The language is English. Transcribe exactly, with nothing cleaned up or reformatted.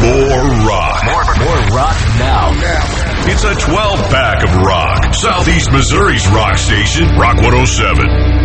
More rock. More, more rock now. It's a twelve pack of rock. Southeast Missouri's rock station, Rock one oh seven.